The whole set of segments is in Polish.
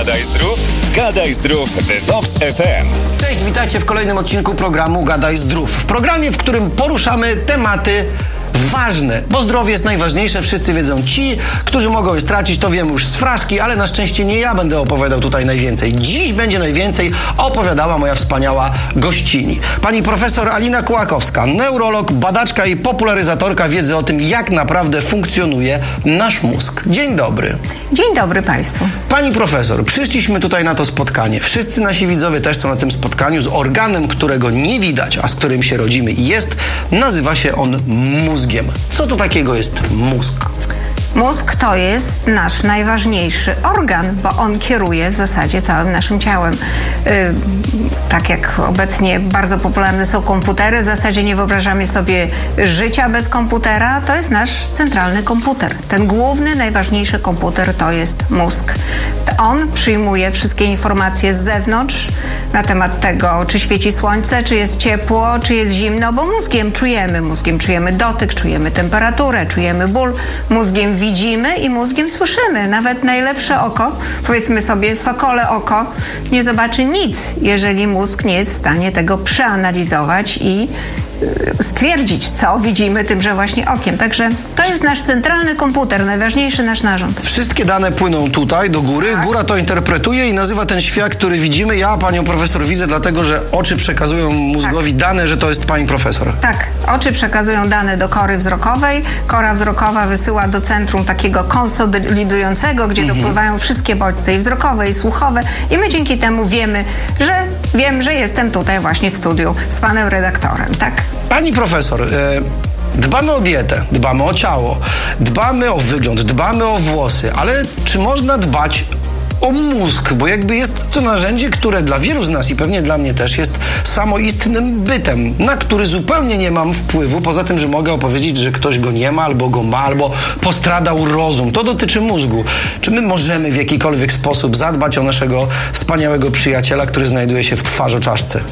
Gadaj Zdrów, Gadaj Zdrów w Vox FM. Cześć, witajcie w kolejnym odcinku programu Gadaj Zdrów. W programie, w którym poruszamy tematy ważne, bo zdrowie jest najważniejsze, wszyscy wiedzą. Ci, którzy mogą je stracić, to wiem już z fraszki, ale na szczęście nie ja będę opowiadał tutaj najwięcej. Dziś będzie najwięcej opowiadała moja wspaniała gościni. Pani profesor Alina Kułakowska, neurolog, badaczka i popularyzatorka wiedzy o tym, jak naprawdę funkcjonuje nasz mózg. Dzień dobry. Dzień dobry Państwu. Pani profesor, przyszliśmy tutaj na to spotkanie. Wszyscy nasi widzowie też są na tym spotkaniu z organem, którego nie widać, a z którym się rodzimy. Nazywa się on mózgiem. Co to takiego jest mózg? Mózg to jest nasz najważniejszy organ, bo on kieruje w zasadzie całym naszym ciałem. Tak jak obecnie bardzo popularne są komputery, w zasadzie nie wyobrażamy sobie życia bez komputera, to jest nasz centralny komputer. Ten główny, najważniejszy komputer to jest mózg. On przyjmuje wszystkie informacje z zewnątrz na temat tego, czy świeci słońce, czy jest ciepło, czy jest zimno, bo mózgiem czujemy dotyk, czujemy temperaturę, czujemy ból, mózgiem widzimy i mózgiem słyszymy. Nawet najlepsze oko, powiedzmy sobie sokole oko, nie zobaczy nic, jeżeli mózg nie jest w stanie tego przeanalizować i stwierdzić, co widzimy tymże właśnie okiem. Także to jest nasz centralny komputer, najważniejszy nasz narząd. Wszystkie dane płyną tutaj, do góry. Tak. Góra to interpretuje i nazywa ten świat, który widzimy. Ja panią profesor widzę, dlatego że oczy przekazują mózgowi dane, że to jest pani profesor. Tak, oczy przekazują dane do kory wzrokowej. Kora wzrokowa wysyła do centrum takiego konsolidującego, gdzie dopływają wszystkie bodźce i wzrokowe, i słuchowe. I my dzięki temu wiem, że jestem tutaj właśnie w studiu z panem redaktorem, tak? Pani profesor, dbamy o dietę, dbamy o ciało, dbamy o wygląd, dbamy o włosy, ale czy można dbać o mózg? Bo jakby jest to narzędzie, które dla wielu z nas i pewnie dla mnie też jest samoistnym bytem, na który zupełnie nie mam wpływu, poza tym, że mogę opowiedzieć, że ktoś go nie ma, albo go ma, albo postradał rozum. To dotyczy mózgu. Czy my możemy w jakikolwiek sposób zadbać o naszego wspaniałego przyjaciela, który znajduje się w twarzoczaszce?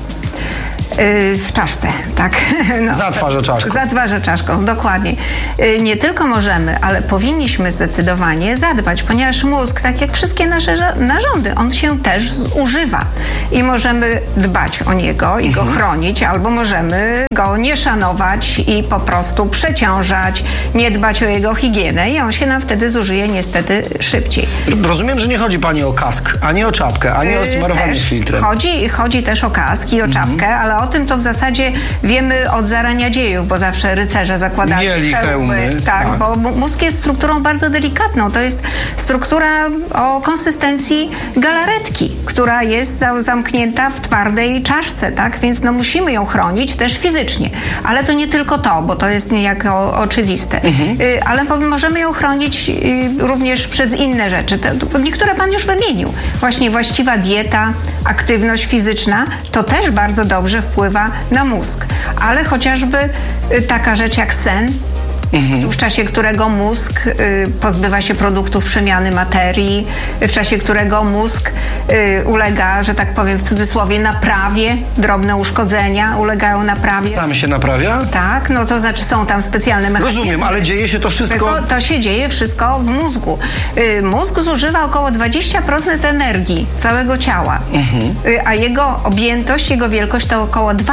W czaszce, tak. No, za twarzoczaszką. Za twarzoczaszką, dokładnie. Nie tylko możemy, ale powinniśmy zdecydowanie zadbać, ponieważ mózg, tak jak wszystkie nasze narządy, on się też zużywa. I możemy dbać o niego i go chronić, albo możemy go nie szanować i po prostu przeciążać, nie dbać o jego higienę i on się nam wtedy zużyje niestety szybciej. Rozumiem, że nie chodzi pani o kask, ani o czapkę, ani o smarowanie z filtrem. Chodzi też o kask i o czapkę, ale o tym to w zasadzie wiemy od zarania dziejów, bo zawsze rycerze zakładali hełmy. Tak, bo mózg jest strukturą bardzo delikatną. To jest struktura o konsystencji galaretki, która jest zamknięta w twardej czaszce, tak? Więc musimy ją chronić też fizycznie. Ale to nie tylko to, bo to jest niejako oczywiste. Ale możemy ją chronić również przez inne rzeczy. Niektóre pan już wymienił. Właśnie właściwa dieta, aktywność fizyczna, to też bardzo dobrze wpływa na mózg. Ale chociażby taka rzecz jak sen, w czasie którego mózg pozbywa się produktów przemiany materii, w czasie którego mózg ulega, że tak powiem w cudzysłowie, naprawie, drobne uszkodzenia ulegają naprawie. Sam się naprawia? Tak, no to znaczy są tam specjalne mechanizmy. Rozumiem, ale dzieje się to wszystko... To się dzieje wszystko w mózgu. Mózg zużywa około 20% energii całego ciała, a jego objętość, jego wielkość to około 2%.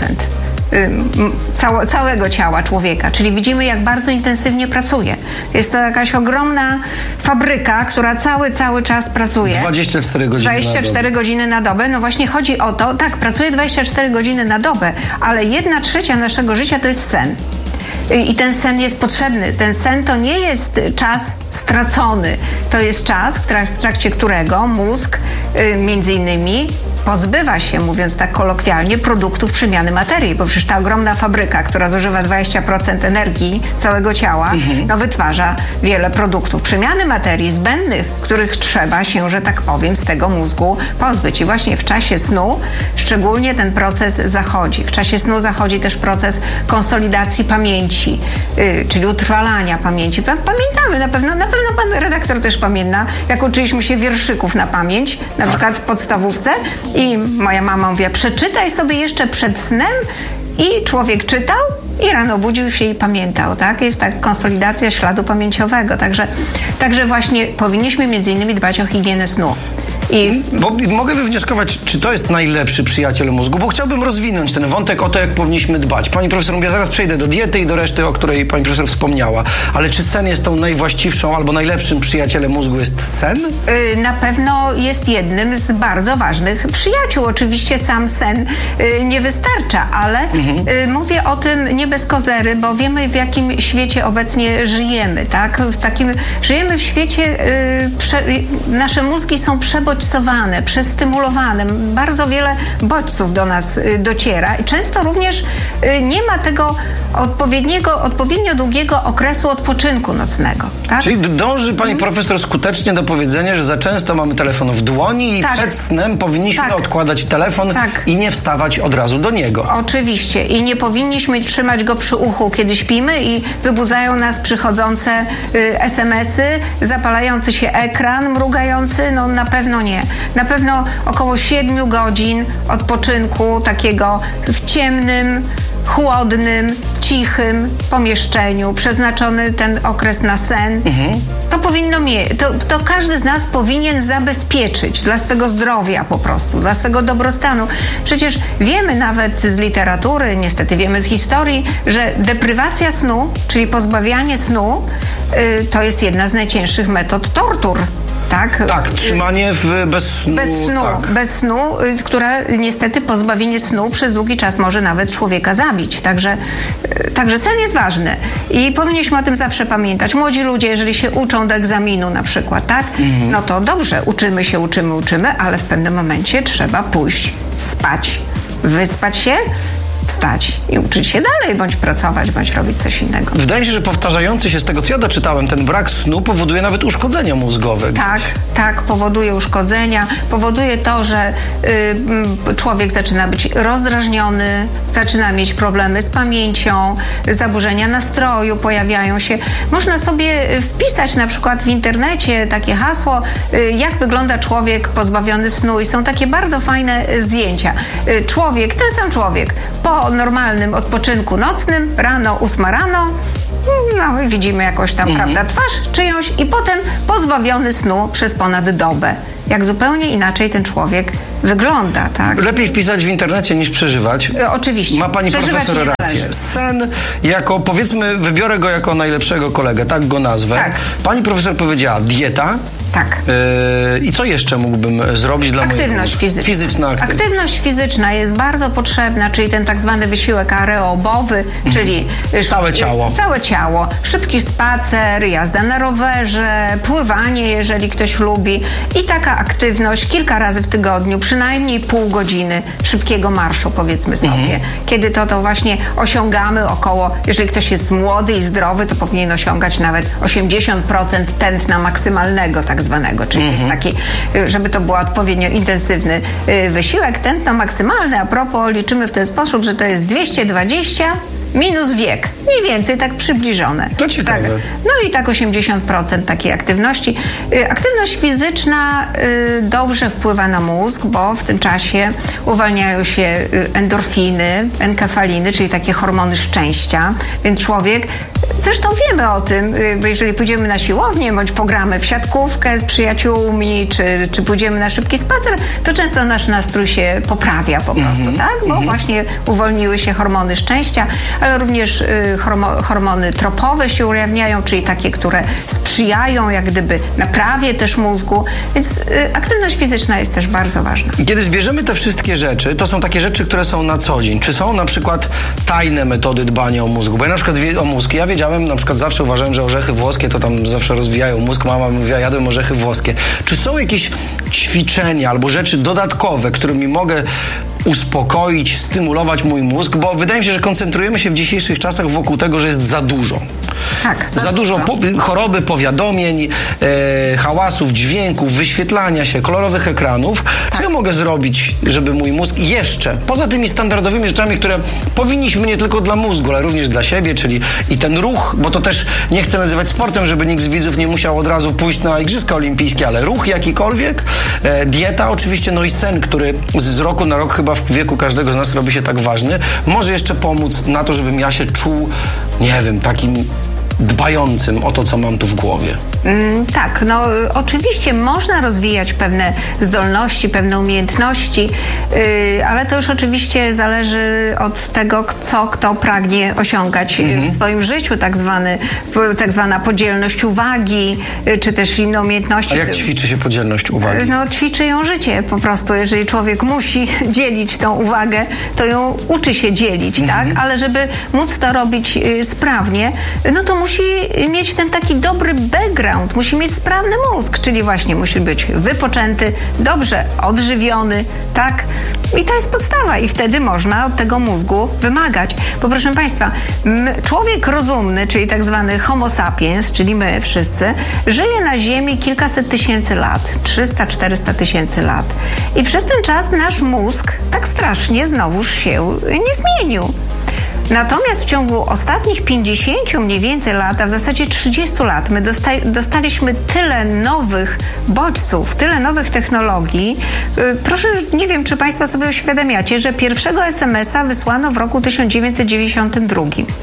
Całego ciała człowieka, czyli widzimy, jak bardzo intensywnie pracuje. Jest to jakaś ogromna fabryka, która cały czas pracuje. 24 godziny na dobę. No właśnie chodzi o to, tak, pracuje 24 godziny na dobę, ale 1/3 naszego życia to jest sen. I ten sen jest potrzebny. Ten sen to nie jest czas stracony. To jest czas, w trakcie którego mózg między innymi pozbywa się, mówiąc tak kolokwialnie, produktów przemiany materii, bo przecież ta ogromna fabryka, która zużywa 20% energii całego ciała, wytwarza wiele produktów przemiany materii zbędnych, których trzeba się, że tak powiem, z tego mózgu pozbyć. I właśnie w czasie snu szczególnie ten proces zachodzi. W czasie snu zachodzi też proces konsolidacji pamięci, czyli utrwalania pamięci. Pamiętamy na pewno pan redaktor też pamięta, jak uczyliśmy się wierszyków na pamięć, na przykład w podstawówce. I moja mama mówiła, przeczytaj sobie jeszcze przed snem i człowiek czytał i rano budził się i pamiętał, tak? Jest tak konsolidacja śladu pamięciowego. Także właśnie powinniśmy między innymi dbać o higienę snu. Bo mogę wywnioskować, czy to jest najlepszy przyjaciel mózgu, bo chciałbym rozwinąć ten wątek o to, jak powinniśmy dbać. Pani profesor mówi, ja zaraz przejdę do diety i do reszty, o której pani profesor wspomniała. Ale czy sen jest tą najwłaściwszą albo najlepszym przyjacielem mózgu jest sen? Na pewno jest jednym z bardzo ważnych przyjaciół. Oczywiście sam sen nie wystarcza, ale mówię o tym nie bez kozery, bo wiemy, w jakim świecie obecnie żyjemy, tak? Żyjemy w świecie, nasze mózgi są przebodźcowane, przestymulowane. Bardzo wiele bodźców do nas dociera i często również nie ma tego odpowiednio długiego okresu odpoczynku nocnego. Tak? Czyli dąży pani profesor skutecznie do powiedzenia, że za często mamy telefon w dłoni i przed snem powinniśmy odkładać telefon i nie wstawać od razu do niego. Oczywiście. I nie powinniśmy trzymać go przy uchu, kiedy śpimy i wybudzają nas przychodzące SMS-y, zapalający się ekran, mrugający. No na pewno nie. Na pewno około 7 godzin odpoczynku takiego w ciemnym, chłodnym, cichym pomieszczeniu, przeznaczony ten okres na sen, to powinno to każdy z nas powinien zabezpieczyć dla swego zdrowia po prostu, dla swego dobrostanu. Przecież wiemy nawet z literatury, niestety wiemy z historii, że deprywacja snu, czyli pozbawianie snu, to jest jedna z najcięższych metod tortur. Tak, trzymanie bez snu. Bez snu, które niestety pozbawienie snu przez długi czas może nawet człowieka zabić. Także sen jest ważny i powinniśmy o tym zawsze pamiętać. Młodzi ludzie, jeżeli się uczą do egzaminu na przykład, tak? No to dobrze, uczymy się, ale w pewnym momencie trzeba pójść spać, wyspać się, wstać i uczyć się dalej, bądź pracować, bądź robić coś innego. Wydaje mi się, że powtarzający się z tego, co ja doczytałem, ten brak snu powoduje nawet uszkodzenia mózgowe. Tak, powoduje uszkodzenia, powoduje to, że człowiek zaczyna być rozdrażniony, zaczyna mieć problemy z pamięcią, zaburzenia nastroju pojawiają się. Można sobie wpisać na przykład w internecie takie hasło, jak wygląda człowiek pozbawiony snu i są takie bardzo fajne zdjęcia. Ten sam człowiek po normalnym odpoczynku nocnym, rano, 8 rano, no i widzimy jakąś tam, prawda, twarz czyjąś i potem pozbawiony snu przez ponad dobę. Jak zupełnie inaczej ten człowiek wygląda, tak? Lepiej wpisać w internecie niż przeżywać. Oczywiście. Ma pani profesor rację. Sen jako, powiedzmy, wybiorę go jako najlepszego kolegę, tak go nazwę. Tak. Pani profesor powiedziała dieta. Tak. I co jeszcze mógłbym zrobić dla aktywność fizyczna. Aktywność fizyczna jest bardzo potrzebna, czyli ten tak zwany wysiłek aerobowy, czyli całe ciało. Szybki spacer, jazda na rowerze, pływanie, jeżeli ktoś lubi. I taka aktywność kilka razy w tygodniu, przynajmniej pół godziny szybkiego marszu, powiedzmy sobie. Kiedy to właśnie osiągamy około, jeżeli ktoś jest młody i zdrowy, to powinien osiągać nawet 80% tętna maksymalnego, tak zwanego, czyli jest taki, żeby to był odpowiednio intensywny wysiłek. Tętno maksymalne, a propos, liczymy w ten sposób, że to jest 220 minus wiek. Mniej więcej tak przybliżone. To ciekawe. Tak. No i tak 80% takiej aktywności. Aktywność fizyczna dobrze wpływa na mózg, bo w tym czasie uwalniają się endorfiny, enkefaliny, czyli takie hormony szczęścia. Więc człowiek, zresztą wiemy o tym, bo jeżeli pójdziemy na siłownię, bądź pogramy w siatkówkę z przyjaciółmi, czy pójdziemy na szybki spacer, to często nasz nastrój się poprawia po prostu, tak? Bo właśnie uwolniły się hormony szczęścia, ale również hormony tropowe się ujawniają, czyli takie, które sprzyjają jak gdyby naprawie też mózgu, więc aktywność fizyczna jest też bardzo ważna. Kiedy zbierzemy te wszystkie rzeczy, to są takie rzeczy, które są na co dzień. Czy są na przykład tajne metody dbania o mózg? Bo ja na przykład o mózg, ja wiedziałem, na przykład zawsze uważałem, że orzechy włoskie to tam zawsze rozwijają mózg. Mama mówiła, jadłem orzechy włoskie. Czy są jakieś ćwiczenia albo rzeczy dodatkowe, którymi mogę uspokoić, stymulować mój mózg, bo wydaje mi się, że koncentrujemy się w dzisiejszych czasach wokół tego, że jest za dużo. Tak, za dużo choroby, powiadomień, hałasów, dźwięków, wyświetlania się, kolorowych ekranów. Co ja mogę zrobić, żeby mój mózg jeszcze, poza tymi standardowymi rzeczami, które powinniśmy nie tylko dla mózgu, ale również dla siebie, czyli i ten ruch, bo to też nie chcę nazywać sportem, żeby nikt z widzów nie musiał od razu pójść na Igrzyska Olimpijskie, ale ruch jakikolwiek, dieta oczywiście, no i sen, który z roku na rok chyba w wieku każdego z nas robi się tak ważny, może jeszcze pomóc na to, żebym ja się czuł, nie wiem, takim dbającym o to, co mam tu w głowie? Tak, no oczywiście można rozwijać pewne zdolności, pewne umiejętności, ale to już oczywiście zależy od tego, co kto pragnie osiągać w swoim życiu, tak zwana podzielność uwagi, czy też inne umiejętności. A jak ćwiczy się podzielność uwagi? No ćwiczy ją życie po prostu. Jeżeli człowiek musi dzielić tą uwagę, to ją uczy się dzielić, tak? Ale żeby móc to robić sprawnie, no to musi mieć ten taki dobry background, musi mieć sprawny mózg, czyli właśnie musi być wypoczęty, dobrze odżywiony, tak? I to jest podstawa i wtedy można od tego mózgu wymagać. Bo proszę Państwa, człowiek rozumny, czyli tak zwany homo sapiens, czyli my wszyscy, żyje na Ziemi kilkaset tysięcy lat, 300-400 tysięcy lat. I przez ten czas nasz mózg tak strasznie znowuż się nie zmienił. Natomiast w ciągu ostatnich 50 mniej więcej lat, a w zasadzie 30 lat, my dostaliśmy tyle nowych bodźców, tyle nowych technologii. Proszę, nie wiem, czy Państwo sobie uświadamiacie, że pierwszego SMS-a wysłano w roku 1992.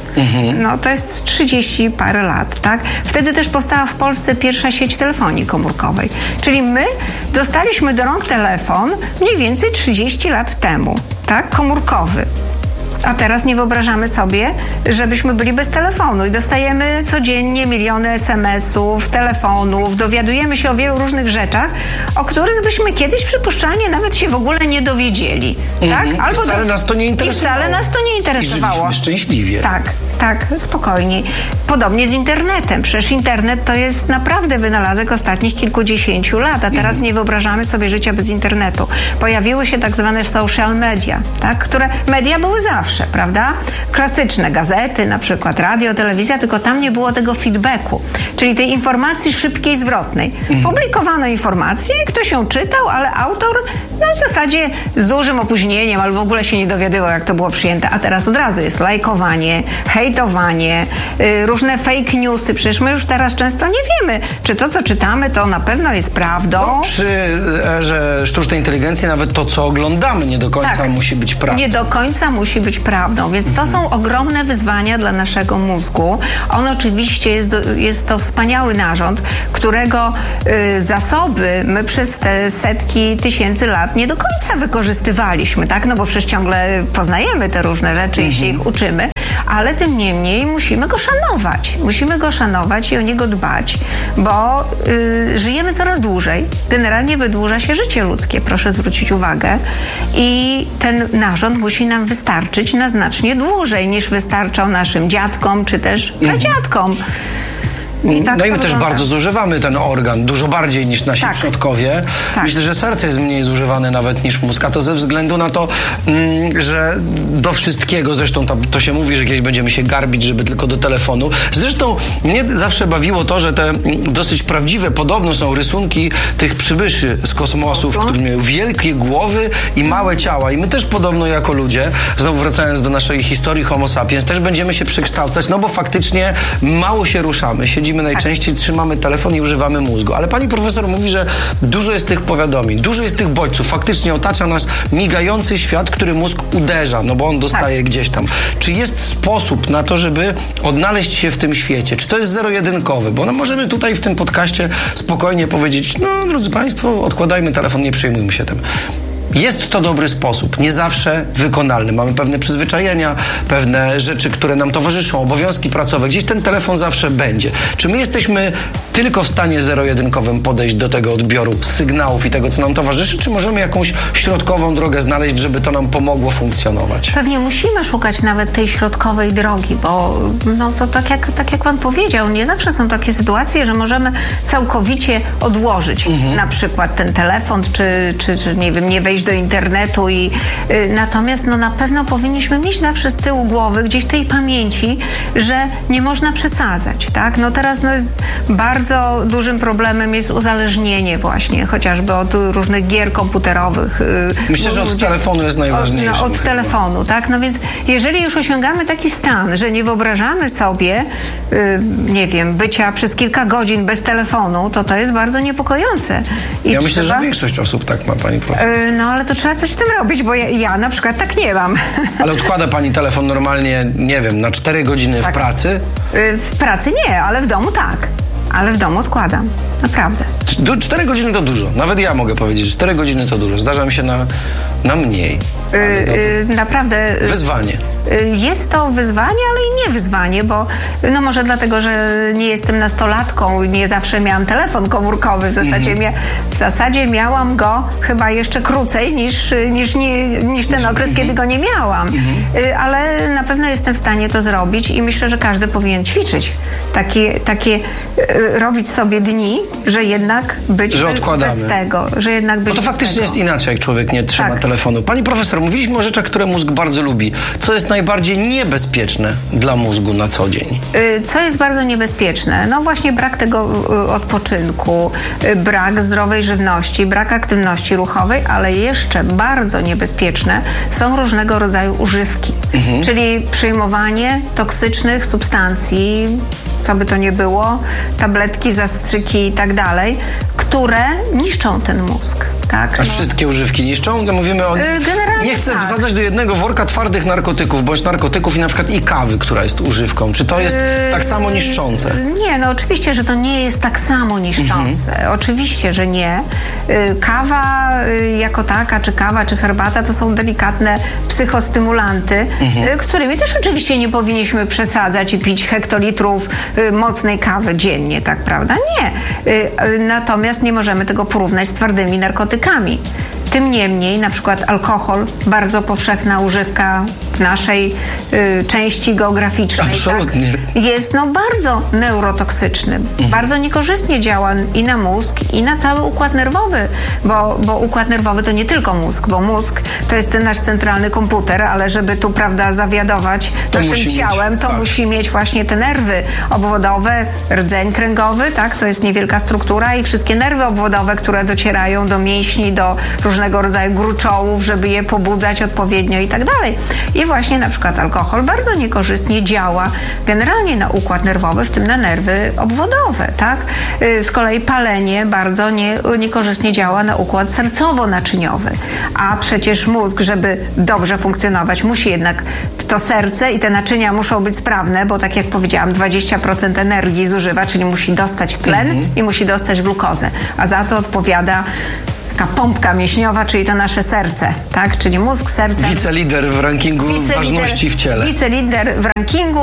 No to jest 30 parę lat, tak? Wtedy też powstała w Polsce pierwsza sieć telefonii komórkowej. Czyli my dostaliśmy do rąk telefon mniej więcej 30 lat temu, tak? Komórkowy. A teraz nie wyobrażamy sobie, żebyśmy byli bez telefonu i dostajemy codziennie miliony SMS-ów, telefonów, dowiadujemy się o wielu różnych rzeczach, o których byśmy kiedyś przypuszczalnie nawet się w ogóle nie dowiedzieli. Tak? Albo wcale nas to nie interesowało. I wcale nas to nie interesowało. I żyliśmy szczęśliwie. Tak, spokojnie. Podobnie z internetem. Przecież internet to jest naprawdę wynalazek ostatnich kilkudziesięciu lat, a teraz nie wyobrażamy sobie życia bez internetu. Pojawiły się tak zwane social media, tak? Które media były zawsze, prawda? Klasyczne gazety, na przykład radio, telewizja, tylko tam nie było tego feedbacku, czyli tej informacji szybkiej, zwrotnej. Publikowano informację, ktoś ją czytał, ale autor w zasadzie z dużym opóźnieniem albo w ogóle się nie dowiadywał, jak to było przyjęte, a teraz od razu jest lajkowanie, hejtowanie, różne fake newsy. Przecież my już teraz często nie wiemy, czy to, co czytamy, to na pewno jest prawdą. No, przy erze sztucznej inteligencji nawet to, co oglądamy, nie do końca musi być prawdą. Nie do końca musi być prawdą, więc to są ogromne wyzwania dla naszego mózgu. On oczywiście jest to wspaniały narząd, którego zasoby my przez te setki tysięcy lat nie do końca wykorzystywaliśmy, tak? No bo przecież ciągle poznajemy te różne rzeczy i się ich uczymy, ale tym niemniej musimy go szanować. Musimy go szanować i o niego dbać, bo żyjemy coraz dłużej. Generalnie wydłuża się życie ludzkie, proszę zwrócić uwagę. I ten narząd musi nam wystarczyć na znacznie dłużej, niż wystarczał naszym dziadkom, czy też pradziadkom. No i my też bardzo zużywamy ten organ, dużo bardziej niż nasi przodkowie. Myślę, że serce jest mniej zużywane nawet niż mózg, a to ze względu na to, że do wszystkiego, zresztą to się mówi, że kiedyś będziemy się garbić, żeby tylko do telefonu. Zresztą mnie zawsze bawiło to, że te dosyć prawdziwe, podobno są rysunki tych przybyszy z kosmosu, którzy mają wielkie głowy i małe ciała. I my też podobno jako ludzie, znowu wracając do naszej historii Homo sapiens, też będziemy się przekształcać, no bo faktycznie mało się ruszamy, siedzimy najczęściej, trzymamy telefon i używamy mózgu. Ale pani profesor mówi, że dużo jest tych powiadomień, dużo jest tych bodźców. Faktycznie otacza nas migający świat, który mózg uderza, no bo on dostaje gdzieś tam. Czy jest sposób na to, żeby odnaleźć się w tym świecie? Czy to jest zero-jedynkowe? Bo no możemy tutaj w tym podcaście spokojnie powiedzieć, no drodzy państwo, odkładajmy telefon, nie przejmujmy się tym. Jest to dobry sposób, nie zawsze wykonalny. Mamy pewne przyzwyczajenia, pewne rzeczy, które nam towarzyszą, obowiązki pracowe. Gdzieś ten telefon zawsze będzie. Czy my jesteśmy tylko w stanie zero-jedynkowym podejść do tego odbioru sygnałów i tego, co nam towarzyszy, czy możemy jakąś środkową drogę znaleźć, żeby to nam pomogło funkcjonować? Pewnie musimy szukać nawet tej środkowej drogi, bo no to tak jak pan powiedział, nie zawsze są takie sytuacje, że możemy całkowicie odłożyć na przykład ten telefon, czy nie wiem, nie wejść do internetu i natomiast no na pewno powinniśmy mieć zawsze z tyłu głowy gdzieś tej pamięci, że nie można przesadzać, tak? No teraz jest bardzo dużym problemem jest uzależnienie właśnie, chociażby od różnych gier komputerowych. Myślę, że od telefonu jest najważniejsze. Od telefonu, tak? No więc jeżeli już osiągamy taki stan, że nie wyobrażamy sobie nie wiem, bycia przez kilka godzin bez telefonu, to jest bardzo niepokojące. Ja myślę, że większość osób tak ma, pani profesor. No ale to trzeba coś w tym robić, bo ja na przykład tak nie mam. Ale odkłada pani telefon normalnie, nie wiem, na 4 godziny w pracy? W pracy nie, ale w domu tak. Ale w domu odkładam. Naprawdę. 4 godziny to dużo. Nawet ja mogę powiedzieć, że 4 godziny to dużo. Zdarza mi się na mniej. Naprawdę. Wyzwanie. Jest to wyzwanie, ale i nie wyzwanie, bo no może dlatego, że nie jestem nastolatką, nie zawsze miałam telefon komórkowy. W zasadzie miałam go chyba jeszcze krócej niż ten okres, kiedy go nie miałam. Ale na pewno jestem w stanie to zrobić i myślę, że każdy powinien ćwiczyć. Takie robić sobie dni, że jednak być bez tego. Że jednak być to faktycznie jest inaczej, jak człowiek nie trzyma telefonu. Pani profesor, mówiliśmy o rzeczach, które mózg bardzo lubi. Co jest najbardziej niebezpieczne dla mózgu na co dzień? Co jest bardzo niebezpieczne? No właśnie brak tego odpoczynku, brak zdrowej żywności, brak aktywności ruchowej, ale jeszcze bardzo niebezpieczne są różnego rodzaju używki. Czyli przyjmowanie toksycznych substancji, co by to nie było, tabletki, zastrzyki i tak dalej, które niszczą ten mózg. Tak, Aż wszystkie używki niszczą? No mówimy o... Nie chcę wsadzać do jednego worka twardych narkotyków, bądź narkotyków i na przykład i kawy, która jest używką. Czy to jest tak samo niszczące? Nie, no oczywiście, że to nie jest tak samo niszczące. Oczywiście, że nie. Kawa jako taka, czy kawa, czy herbata to są delikatne psychostymulanty, którymi też oczywiście nie powinniśmy przesadzać i pić hektolitrów mocnej kawy dziennie, tak prawda? Nie. Natomiast nie możemy tego porównać z twardymi narkotykami. Tym niemniej, na przykład alkohol, bardzo powszechna używka w naszej części geograficznej. Absolutnie. Tak, jest bardzo neurotoksyczny. Bardzo niekorzystnie działa i na mózg, i na cały układ nerwowy, bo układ nerwowy to nie tylko mózg, bo mózg to jest ten nasz centralny komputer, ale żeby tu, prawda, zawiadować naszym ciałem, to musi mieć właśnie te nerwy obwodowe, rdzeń kręgowy, tak, to jest niewielka struktura i wszystkie nerwy obwodowe, które docierają do mięśni, do różnego rodzaju gruczołów, żeby je pobudzać odpowiednio i tak dalej. I właśnie na przykład alkohol bardzo niekorzystnie działa generalnie na układ nerwowy, w tym na nerwy obwodowe, tak? Z kolei palenie bardzo niekorzystnie działa na układ sercowo-naczyniowy. A przecież mózg, żeby dobrze funkcjonować, musi jednak to serce i te naczynia muszą być sprawne, bo tak jak powiedziałam, 20% energii zużywa, czyli musi dostać tlen i musi dostać glukozę. A za to odpowiada taka pompka mięśniowa, czyli to nasze serce, tak? Czyli mózg, serce. Wicelider w rankingu ważności w ciele. Wicelider w rankingu,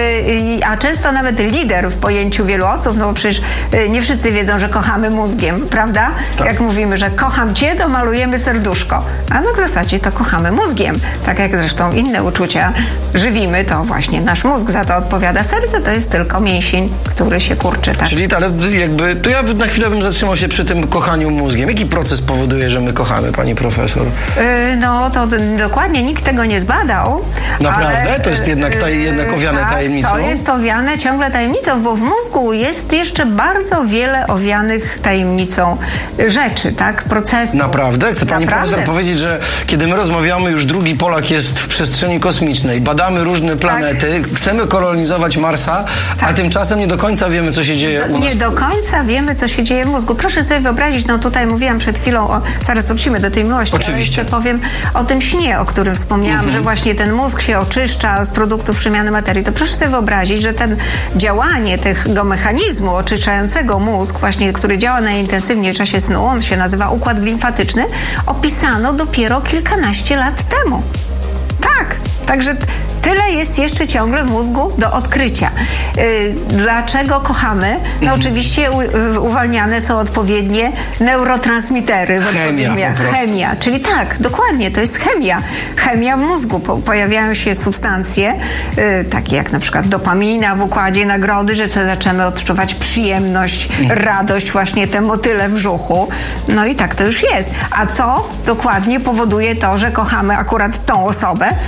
a często nawet lider w pojęciu wielu osób, no bo przecież nie wszyscy wiedzą, że kochamy mózgiem, prawda? Tak. Jak mówimy, że kocham cię, to malujemy serduszko. A no w zasadzie to kochamy mózgiem. Tak jak zresztą inne uczucia żywimy, to właśnie nasz mózg za to odpowiada. Serce to jest tylko mięsień, który się kurczy, tak? Czyli, ale jakby, to ja na chwilę bym zatrzymał się przy tym kochaniu mózgiem. Jaki proces powoduje, że my kochamy, pani profesor? No to dokładnie nikt tego nie zbadał. Naprawdę? Ale, to jest jednak owiane tajemnicą? To jest owiane ciągle tajemnicą, bo w mózgu jest jeszcze bardzo wiele owianych tajemnicą rzeczy, tak? Procesów. Naprawdę? Chce pani profesor powiedzieć, że kiedy my rozmawiamy, już drugi Polak jest w przestrzeni kosmicznej, badamy różne planety, chcemy kolonizować Marsa, a tymczasem nie do końca wiemy, co się dzieje u nas. Nie do końca wiemy, co się dzieje w mózgu. Proszę sobie wyobrazić, no tutaj mówiłam przed chwilą, zaraz wrócimy do tej miłości, oczywiście. Ale jeszcze powiem o tym śnie, o którym wspomniałam, że właśnie ten mózg się oczyszcza z produktów przemiany materii. To proszę sobie wyobrazić, że ten działanie tego mechanizmu oczyszczającego mózg, właśnie, który działa najintensywniej w czasie snu, on się nazywa układ limfatyczny, opisano dopiero kilkanaście lat temu. Tak, także tyle jest jeszcze ciągle w mózgu do odkrycia. Dlaczego kochamy? No oczywiście uwalniane są odpowiednie neurotransmitery. Chemia. Czyli tak, dokładnie, to jest chemia. Chemia w mózgu. Pojawiają się substancje, takie jak na przykład dopamina w układzie nagrody, że zaczynamy odczuwać przyjemność, radość, właśnie te motyle w brzuchu. No i tak to już jest. A co dokładnie powoduje to, że kochamy akurat tą osobę?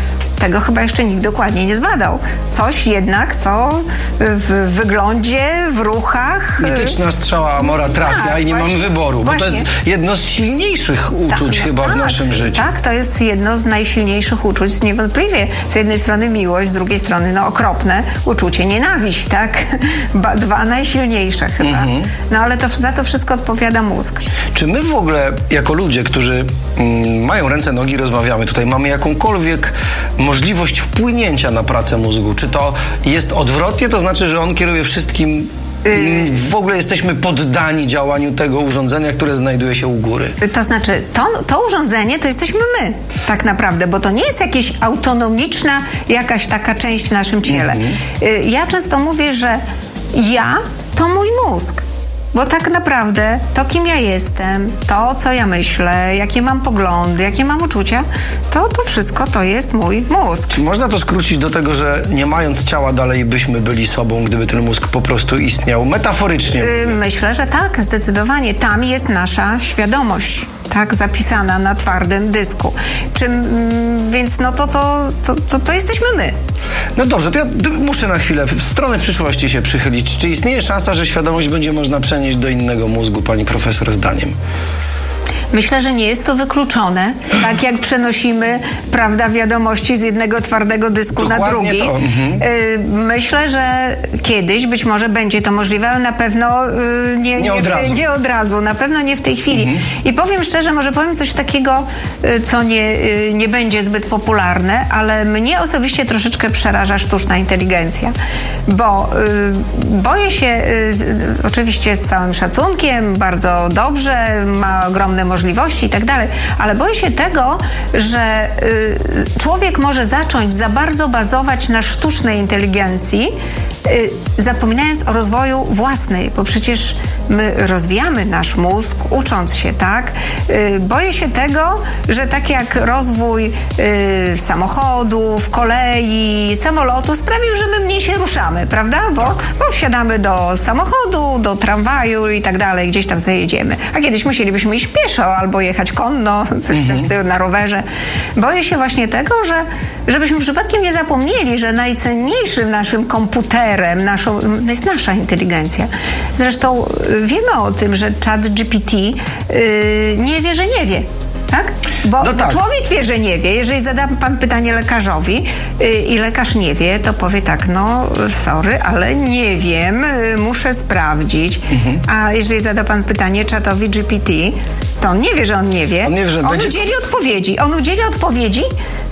tego chyba jeszcze nikt dokładnie nie zbadał. Coś jednak, co w wyglądzie, w ruchach... Mityczna strzała Amora trafia i nie mamy wyboru, bo to jest jedno z silniejszych uczuć chyba w naszym życiu. Tak, to jest jedno z najsilniejszych uczuć, niewątpliwie. Z jednej strony miłość, z drugiej strony okropne uczucie, nienawiść, tak? Dwa najsilniejsze chyba. No ale za to wszystko odpowiada mózg. Czy my w ogóle, jako ludzie, którzy mają ręce, nogi, rozmawiamy tutaj, mamy jakąkolwiek możliwość wpłynięcia na pracę mózgu? Czy to jest odwrotnie? To znaczy, że on kieruje wszystkim, w ogóle jesteśmy poddani działaniu tego urządzenia, które znajduje się u góry? To znaczy, to urządzenie to jesteśmy my, tak naprawdę, bo to nie jest jakaś autonomiczna jakaś taka część w naszym ciele. Ja często mówię, że ja to mój mózg. Bo tak naprawdę to, kim ja jestem, to, co ja myślę, jakie mam poglądy, jakie mam uczucia, to wszystko to jest mój mózg. Czy można to skrócić do tego, że nie mając ciała dalej byśmy byli sobą, gdyby ten mózg po prostu istniał? Metaforycznie. Myślę, że tak, zdecydowanie. Tam jest nasza świadomość, tak, zapisana na twardym dysku. Więc to jesteśmy my. No dobrze, to ja muszę na chwilę w stronę przyszłości się przychylić. Czy istnieje szansa, że świadomość będzie można przenieść do innego mózgu, pani profesor, zdaniem? Myślę, że nie jest to wykluczone, tak jak przenosimy, prawda, wiadomości z jednego twardego dysku na drugi. Myślę, że kiedyś być może będzie to możliwe, ale na pewno nie od razu, na pewno nie w tej chwili. I powiem szczerze, może powiem coś takiego, co nie będzie zbyt popularne, ale mnie osobiście troszeczkę przeraża sztuczna inteligencja, bo boję się, oczywiście z całym szacunkiem, bardzo dobrze, ma ogromne możliwości i tak dalej, ale boję się tego, że człowiek może zacząć za bardzo bazować na sztucznej inteligencji, zapominając o rozwoju własnej, bo przecież my rozwijamy nasz mózg, ucząc się, tak? Boję się tego, że tak jak rozwój samochodów, kolei, samolotu sprawił, że my mniej się ruszamy, prawda? Bo wsiadamy do samochodu, do tramwaju i tak dalej, gdzieś tam zajedziemy. A kiedyś musielibyśmy iść pieszo albo jechać konno, coś w tym stylu, na rowerze. Boję się właśnie tego, żebyśmy przypadkiem nie zapomnieli, że najcenniejszym naszym komputerem jest nasza inteligencja. Zresztą wiemy o tym, że ChatGPT nie wie, że nie wie. Tak? Bo człowiek wie, że nie wie. Jeżeli zada pan pytanie lekarzowi i lekarz nie wie, to powie tak, sorry, ale nie wiem, muszę sprawdzić. A jeżeli zada pan pytanie czatowi GPT, to on nie wie, że on nie wie. On udzieli odpowiedzi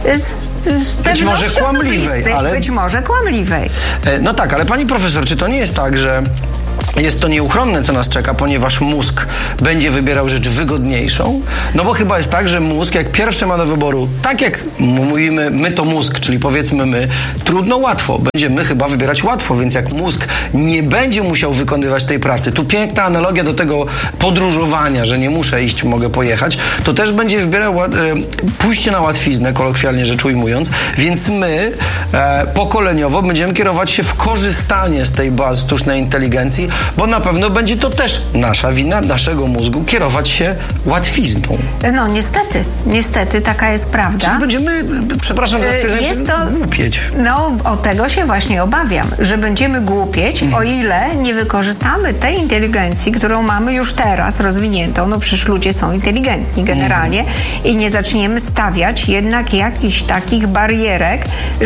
być może kłamliwej, Być może kłamliwej. No tak, ale pani profesor, czy to nie jest tak, że jest to nieuchronne, co nas czeka, ponieważ mózg będzie wybierał rzecz wygodniejszą? No bo chyba jest tak, że mózg jak pierwszy ma do wyboru, tak jak mówimy, my to mózg, czyli powiedzmy my, trudno, łatwo. Będziemy chyba wybierać łatwo, więc jak mózg nie będzie musiał wykonywać tej pracy, tu piękna analogia do tego podróżowania, że nie muszę iść, mogę pojechać, to też będzie wybierał pójście na łatwiznę, kolokwialnie rzecz ujmując, więc my pokoleniowo będziemy kierować się w korzystanie z tej bazy sztucznej inteligencji, bo na pewno będzie to też nasza wina, naszego mózgu, kierować się łatwizną. No niestety taka jest prawda. Czyli będziemy, przepraszam za stwierdzenie, głupieć. No o tego się właśnie obawiam, że będziemy głupieć, o ile nie wykorzystamy tej inteligencji, którą mamy już teraz rozwiniętą, no przecież ludzie są inteligentni generalnie, i nie stawiać jednak jakichś takich barierek,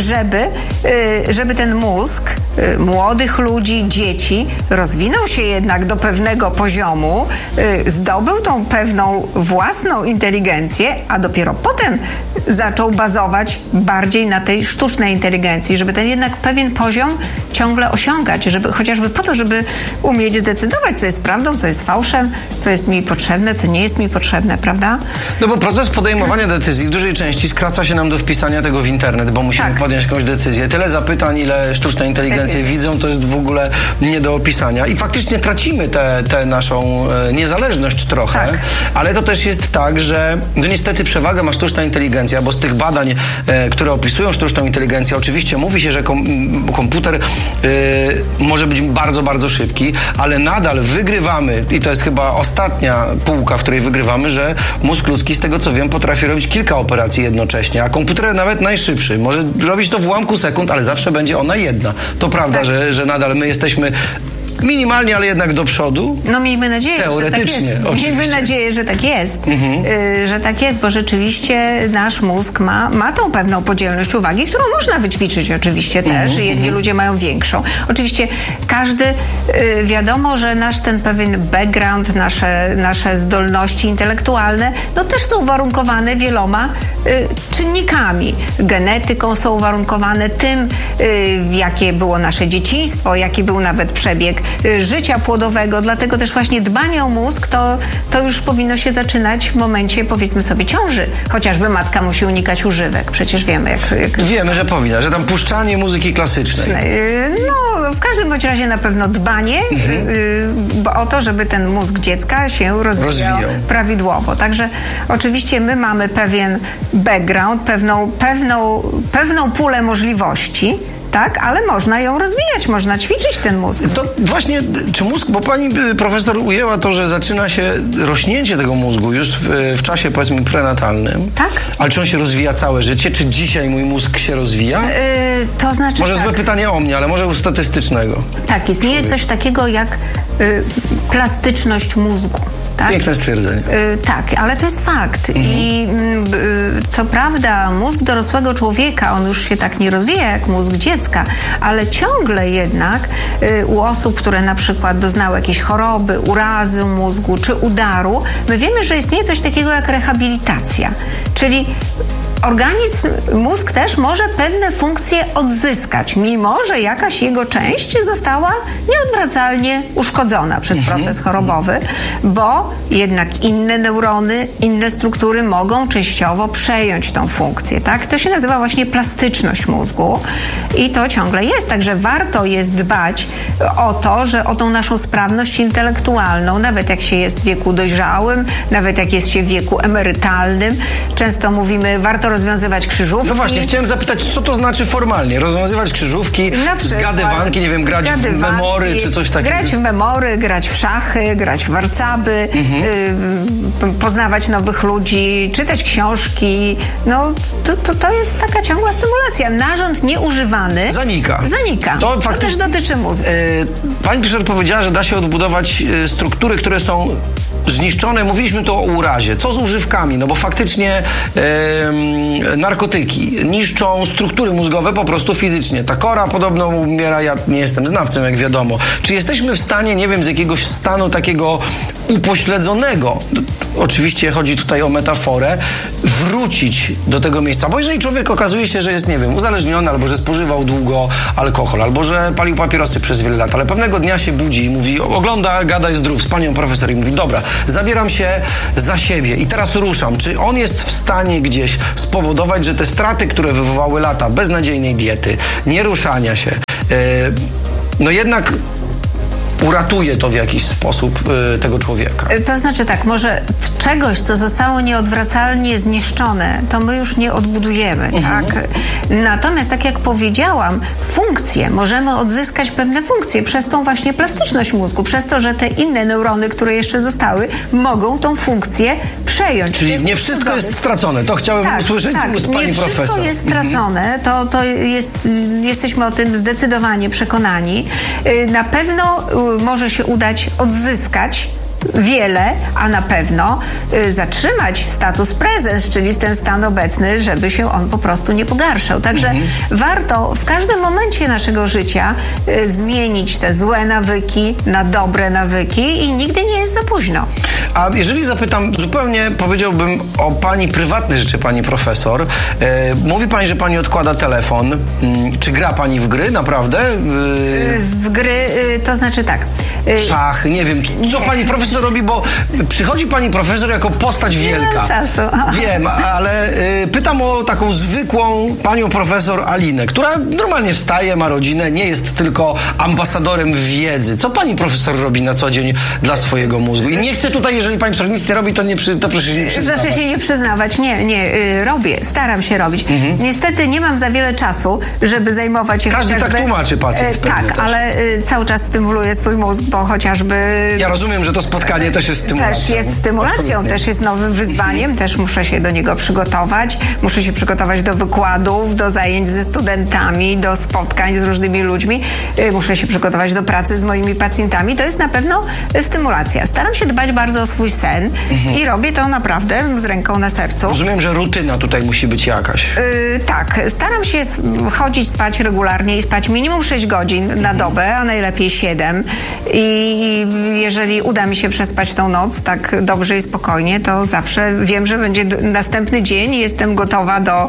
żeby ten mózg młodych ludzi, dzieci rozwinął się jednak do pewnego poziomu, zdobył tą pewną własną inteligencję, a dopiero potem zaczął bazować bardziej na tej sztucznej inteligencji, żeby ten jednak pewien poziom ciągle osiągać, chociażby po to, żeby umieć zdecydować, co jest prawdą, co jest fałszem, co jest mi potrzebne, co nie jest mi potrzebne, prawda? No bo proces podejmowania decyzji w dużej części skraca się nam do wpisania tego w internet, bo musimy podjąć jakąś decyzję. Tyle zapytań, ile sztuczna inteligencja inteligencję widzą, to jest w ogóle nie do opisania. I faktycznie tracimy tę naszą niezależność trochę, Tak. ale to też jest tak, że no niestety przewagę ma sztuczna inteligencja, bo z tych badań, które opisują sztuczną inteligencję, oczywiście mówi się, że komputer może być bardzo, bardzo szybki, ale nadal wygrywamy, i to jest chyba ostatnia półka, w której wygrywamy, że mózg ludzki, z tego co wiem, potrafi robić kilka operacji jednocześnie, a komputer nawet najszybszy może robić to w ułamku sekund, ale zawsze będzie ona jedna. To prawda, Tak. że nadal my jesteśmy minimalnie, ale jednak do przodu. No miejmy nadzieję, Teoretycznie, że tak jest. oczywiście. Miejmy nadzieję, że tak jest. Że tak jest, bo rzeczywiście nasz mózg ma tą pewną podzielność uwagi, którą można wyćwiczyć oczywiście też. Jedni ludzie mają większą. Oczywiście każdy, wiadomo, że nasz ten pewien background, nasze zdolności intelektualne, no też są uwarunkowane wieloma czynnikami. Genetyką są uwarunkowane tym, jakie było nasze dzieciństwo, jaki był nawet przebieg życia płodowego, dlatego też właśnie dbanie o mózg to już powinno się zaczynać w momencie, powiedzmy sobie, ciąży. Chociażby matka musi unikać używek. Przecież wiemy, jak... Wiemy, że powinna, że tam puszczanie muzyki klasycznej. No, w każdym bądź razie na pewno dbanie o to, żeby ten mózg dziecka się rozwijał prawidłowo. Także oczywiście my mamy pewien background, pewną pulę możliwości, tak, ale można ją rozwijać, można ćwiczyć ten mózg. To właśnie, czy mózg, bo pani profesor ujęła to, że zaczyna się rośnięcie tego mózgu już w czasie, powiedzmy, prenatalnym. Tak. Ale czy on się rozwija całe życie? Czy dzisiaj mój mózg się rozwija? To znaczy Może tak. złe pytanie o mnie, ale może u statystycznego. Tak, istnieje coś takiego jak plastyczność mózgu. Tak? Piękne stwierdzenie. Tak, ale to jest fakt. I co prawda mózg dorosłego człowieka, on już się tak nie rozwija jak mózg dziecka, ale ciągle jednak u osób, które na przykład doznały jakiejś choroby, urazy mózgu czy udaru, my wiemy, że istnieje coś takiego jak rehabilitacja. Czyli organizm, mózg też może pewne funkcje odzyskać, mimo że jakaś jego część została nieodwracalnie uszkodzona przez proces chorobowy, bo jednak inne neurony, inne struktury mogą częściowo przejąć tą funkcję. Tak? To się nazywa właśnie plastyczność mózgu i to ciągle jest. Także warto jest dbać o to, że o tą naszą sprawność intelektualną, nawet jak się jest w wieku dojrzałym, nawet jak jest się w wieku emerytalnym, często mówimy, warto rozwiązywać krzyżówki. No właśnie, chciałem zapytać, co to znaczy formalnie? Rozwiązywać krzyżówki, zgadywanki, nie wiem, grać w memory czy coś takiego? Grać w memory, grać w szachy, grać w warcaby, poznawać nowych ludzi, czytać książki. No, to jest taka ciągła stymulacja. Narząd nieużywany Zanika. To też dotyczy mózgu. Pani profesor powiedziała, że da się odbudować struktury, które są zniszczone. Mówiliśmy tu o urazie. Co z używkami? No bo faktycznie narkotyki niszczą struktury mózgowe po prostu fizycznie. Ta kora podobno umiera, ja nie jestem znawcą, jak wiadomo. Czy jesteśmy w stanie, nie wiem, z jakiegoś stanu takiego upośledzonego, oczywiście chodzi tutaj o metaforę, wrócić do tego miejsca? Bo jeżeli człowiek okazuje się, że jest, nie wiem, uzależniony, albo że spożywał długo alkohol, albo że palił papierosy przez wiele lat, ale pewnego dnia się budzi i mówi, ogląda Gada i Zdrów z panią profesor i mówi, dobra, zabieram się za siebie i teraz ruszam. Czy on jest w stanie gdzieś spowodować, że te straty, które wywołały lata beznadziejnej diety, nieruszania się, no jednak uratuje to w jakiś sposób tego człowieka? To znaczy tak, może czegoś, co zostało nieodwracalnie zniszczone, to my już nie odbudujemy, tak? Natomiast, tak jak powiedziałam, funkcje, możemy odzyskać pewne funkcje przez tą właśnie plastyczność mózgu, przez to, że te inne neurony, które jeszcze zostały, mogą tą funkcję przejąć. Czyli nie wszystko jest stracone. To chciałem usłyszeć z ust pani profesor. Nie wszystko jest stracone. Jesteśmy o tym zdecydowanie przekonani. Na pewno może się udać odzyskać wiele, a na pewno zatrzymać status presens, czyli ten stan obecny, żeby się on po prostu nie pogarszał. Także warto w każdym momencie naszego życia zmienić te złe nawyki na dobre nawyki i nigdy nie jest za późno. A jeżeli zapytam, zupełnie powiedziałbym o pani prywatne rzeczy, pani profesor. Mówi pani, że pani odkłada telefon. Czy gra pani w gry, naprawdę? W gry, to znaczy tak. Szachy, nie wiem. Co pani profesor co robi, bo przychodzi pani profesor jako postać wielka. Nie mam czasu. Wiem, ale pytam o taką zwykłą panią profesor Alinę, która normalnie wstaje, ma rodzinę, nie jest tylko ambasadorem wiedzy. Co pani profesor robi na co dzień dla swojego mózgu? I nie chcę tutaj, jeżeli pani profesor nic nie robi, to proszę się nie przyznawać. Proszę się nie przyznawać. Nie, robię, staram się robić. Niestety nie mam za wiele czasu, żeby zajmować się Każdy tak tłumaczy pacjent. Tak, ale cały czas stymuluję swój mózg, bo chociażby... Ja rozumiem, że to spotkanie też jest stymulacją. Też jest stymulacją, absolutnie. Też jest nowym wyzwaniem, też muszę się do niego przygotować. Muszę się przygotować do wykładów, do zajęć ze studentami, do spotkań z różnymi ludźmi. Muszę się przygotować do pracy z moimi pacjentami. To jest na pewno stymulacja. Staram się dbać bardzo o swój sen i robię to naprawdę z ręką na sercu. Rozumiem, że rutyna tutaj musi być jakaś. Tak. Staram się chodzić spać regularnie i spać minimum 6 godzin na dobę, a najlepiej 7. I jeżeli uda mi się przespać tą noc tak dobrze i spokojnie, to zawsze wiem, że będzie następny dzień i jestem gotowa do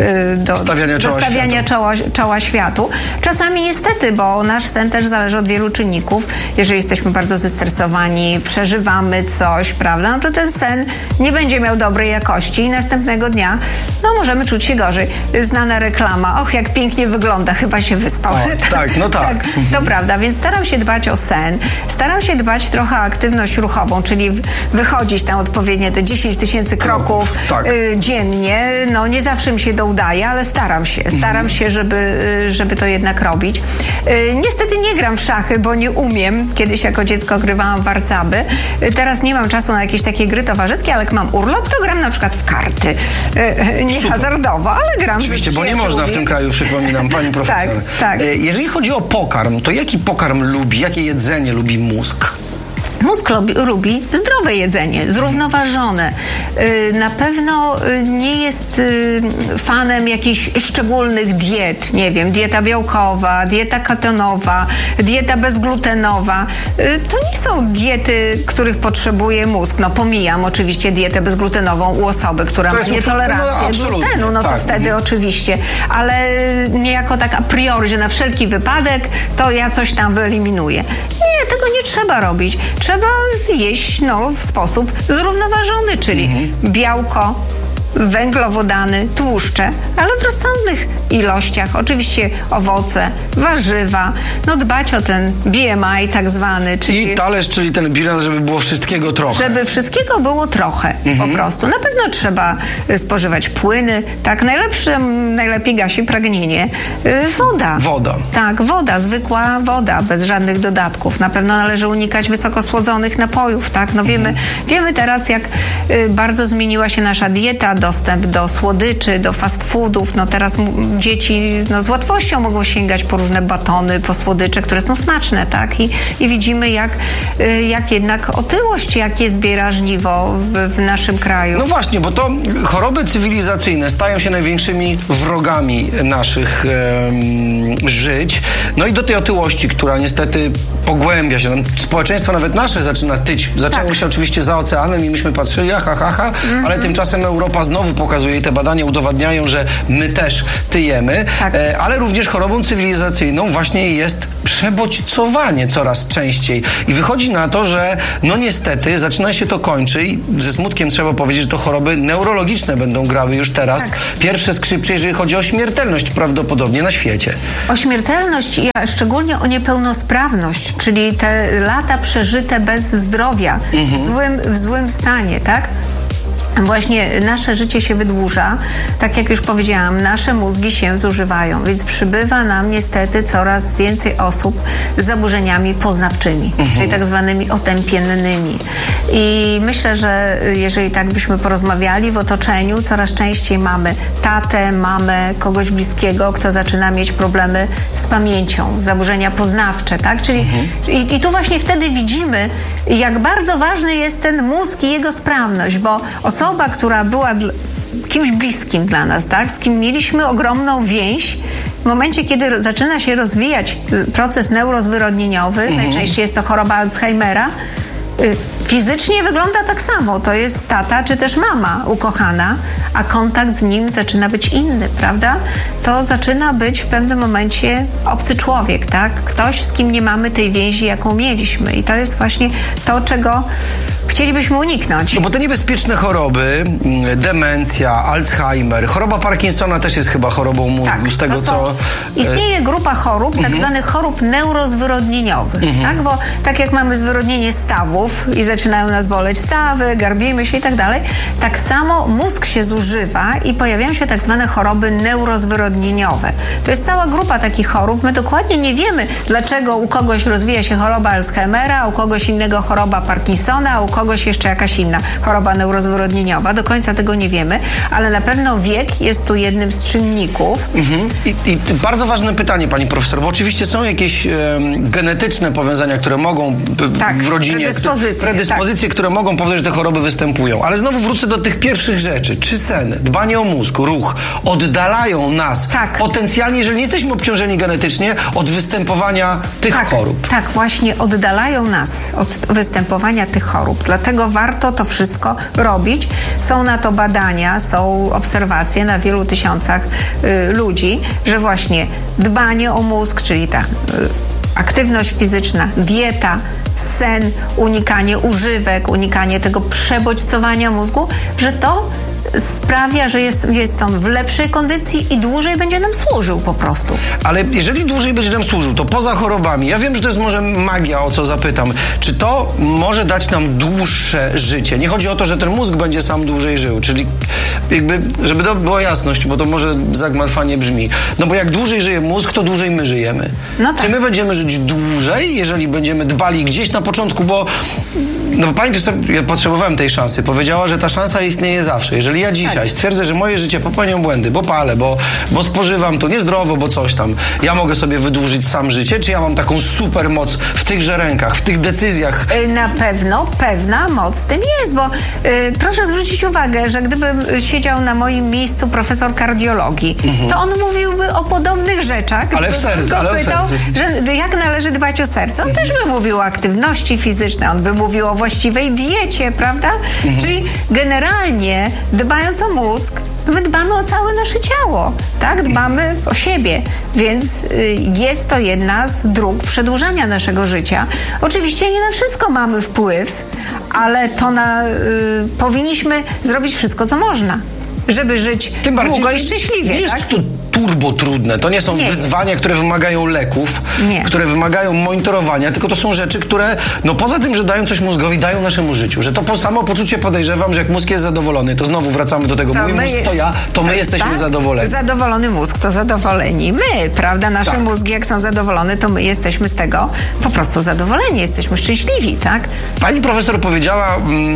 stawiania czoła światu. Czasami niestety, bo nasz sen też zależy od wielu czynników. Jeżeli jesteśmy bardzo zestresowani, przeżywamy coś, prawda, no to ten sen nie będzie miał dobrej jakości i następnego dnia możemy czuć się gorzej. Znana reklama, och, jak pięknie wygląda, chyba się wyspał. Tak. To prawda, więc staram się dbać o sen, staram się dbać trochę o aktywność ruchową, czyli wychodzić tam odpowiednie te 10 000 kroków dziennie. No nie zawsze mi się to udaje, ale staram się, żeby to jednak robić. Niestety nie gram w szachy, bo nie umiem. Kiedyś jako dziecko grywałam w warcaby. Teraz nie mam czasu na jakieś takie gry towarzyskie, ale jak mam urlop, to gram na przykład w karty. Nie hazardowo, ale gram oczywiście, bo nie można w tym kraju, przypominam, pani profesor. Tak. Jeżeli chodzi o pokarm, to jaki pokarm lubi, jakie jedzenie lubi mózg? Mózg lubi zdrowe jedzenie, zrównoważone. Na pewno nie jest fanem jakichś szczególnych diet. Nie wiem, dieta białkowa, dieta ketonowa, dieta bezglutenowa. To nie są diety, których potrzebuje mózg. No pomijam oczywiście dietę bezglutenową u osoby, która ma nietolerancję glutenu. No to wtedy oczywiście. Ale niejako tak a priori, że na wszelki wypadek to ja coś tam wyeliminuję. Nie, tego nie trzeba robić. Trzeba zjeść w sposób zrównoważony, czyli białko, węglowodany, tłuszcze, ale w rozsądnych ilościach. Oczywiście owoce, warzywa, dbać o ten BMI tak zwany. Czyli i talerz, czyli ten bilans, żeby było wszystkiego trochę. Żeby wszystkiego było trochę, po prostu. Na pewno trzeba spożywać płyny. Tak, najlepiej gasi pragnienie. Woda. Tak, woda, zwykła woda, bez żadnych dodatków. Na pewno należy unikać wysokosłodzonych napojów, tak? Wiemy teraz, jak bardzo zmieniła się nasza dieta, dostęp do słodyczy, do fast foodów. Teraz dzieci z łatwością mogą sięgać po różne batony, po słodycze, które są smaczne, tak? I widzimy, jak jednak otyłość, jakie zbiera żniwo w naszym kraju. No właśnie, bo to choroby cywilizacyjne stają się największymi wrogami naszych żyć. No i do tej otyłości, która niestety pogłębia się. Społeczeństwo nawet nasze zaczyna tyć. Zaczęło się oczywiście za oceanem i myśmy patrzyli, ale tymczasem Europa znowu pokazuje i te badania udowadniają, że my też tyjemy, ale również chorobą cywilizacyjną właśnie jest przebodźcowanie coraz częściej. I wychodzi na to, że niestety zaczyna się to kończy i ze smutkiem trzeba powiedzieć, że to choroby neurologiczne będą grały już teraz pierwsze skrzypce, jeżeli chodzi o śmiertelność prawdopodobnie na świecie. O śmiertelność i szczególnie o niepełnosprawność, czyli te lata przeżyte bez zdrowia, w złym stanie, tak? Właśnie nasze życie się wydłuża, tak jak już powiedziałam, nasze mózgi się zużywają, więc przybywa nam niestety coraz więcej osób z zaburzeniami poznawczymi, czyli tak zwanymi otępiennymi. I myślę, że jeżeli tak byśmy porozmawiali w otoczeniu, coraz częściej mamy tatę, mamę, kogoś bliskiego, kto zaczyna mieć problemy z pamięcią, zaburzenia poznawcze, tak? Czyli i tu właśnie wtedy widzimy, jak bardzo ważny jest ten mózg i jego sprawność, bo osoba, która była kimś bliskim dla nas, tak? Z kim mieliśmy ogromną więź, w momencie, kiedy zaczyna się rozwijać proces neurozwyrodnieniowy, najczęściej jest to choroba Alzheimera, Fizycznie wygląda tak samo. To jest tata czy też mama ukochana, a kontakt z nim zaczyna być inny, prawda? To zaczyna być w pewnym momencie obcy człowiek, tak? Ktoś, z kim nie mamy tej więzi, jaką mieliśmy. I to jest właśnie to, czego chcielibyśmy uniknąć. No bo te niebezpieczne choroby, demencja, Alzheimer, choroba Parkinsona też jest chyba chorobą mózgu, z tego co... Istnieje grupa chorób, tak zwanych chorób neurozwyrodnieniowych, tak? Bo tak jak mamy zwyrodnienie stawów i zaczynają nas boleć stawy, garbimy się i tak dalej, tak samo mózg się zużywa i pojawiają się tak zwane choroby neurozwyrodnieniowe. To jest cała grupa takich chorób. My dokładnie nie wiemy, dlaczego u kogoś rozwija się choroba Alzheimera, a u kogoś innego choroba Parkinsona, a u kogoś jeszcze jakaś inna choroba neurozwyrodnieniowa. Do końca tego nie wiemy, ale na pewno wiek jest tu jednym z czynników. I bardzo ważne pytanie, pani profesor, bo oczywiście są jakieś genetyczne powiązania, które mogą w rodzinie... Predyspozycje, które mogą powodować, że te choroby występują. Ale znowu wrócę do tych pierwszych rzeczy. Czy sen, dbanie o mózg, ruch oddalają nas potencjalnie, jeżeli nie jesteśmy obciążeni genetycznie, od występowania tych chorób? Tak, właśnie oddalają nas od występowania tych chorób. Dlatego warto to wszystko robić. Są na to badania, są obserwacje na wielu tysiącach ludzi, że właśnie dbanie o mózg, czyli ta aktywność fizyczna, dieta, sen, unikanie używek, unikanie tego przebodźcowania mózgu, że to sprawia, że jest on w lepszej kondycji i dłużej będzie nam służył po prostu. Ale jeżeli dłużej będzie nam służył, to poza chorobami, ja wiem, że to jest może magia, o co zapytam, czy to może dać nam dłuższe życie? Nie chodzi o to, że ten mózg będzie sam dłużej żył, czyli jakby, żeby to była jasność, bo to może zagmatwanie brzmi. No bo jak dłużej żyje mózg, to dłużej my żyjemy. No tak. Czy my będziemy żyć dłużej, jeżeli będziemy dbali gdzieś na początku, bo pani profesor, ja potrzebowałem tej szansy, powiedziała, że ta szansa istnieje zawsze. Jeżeli ja dzisiaj stwierdzę, że moje życie popełniam błędy, bo palę, bo spożywam to niezdrowo, bo coś tam, ja mogę sobie wydłużyć sam życie, czy ja mam taką super moc w tychże rękach, w tych decyzjach? Na pewno pewna moc w tym jest, bo proszę zwrócić uwagę, że gdybym siedział na moim miejscu profesor kardiologii, to on mówiłby o podobnych rzeczach. Ale w sercu, że jak należy dbać o serce. On też by mówił o aktywności fizycznej, on by mówił o właściwej diecie, prawda? Czyli generalnie dbając o mózg, my dbamy o całe nasze ciało, tak? Dbamy o siebie, więc jest to jedna z dróg przedłużania naszego życia. Oczywiście nie na wszystko mamy wpływ, ale to powinniśmy zrobić wszystko, co można, żeby żyć długo i szczęśliwie. Jest to turbo trudne. To nie są wyzwania, które wymagają leków, które wymagają monitorowania, tylko to są rzeczy, które, poza tym, że dają coś mózgowi, dają naszemu życiu. Że to samo poczucie, podejrzewam, że jak mózg jest zadowolony, to znowu wracamy do tego, mój mózg to ja, to my jesteśmy zadowoleni. Zadowolony mózg to zadowoleni my, prawda? Nasze mózgi, jak są zadowolone, to my jesteśmy z tego po prostu zadowoleni, jesteśmy szczęśliwi, tak? Pani profesor powiedziała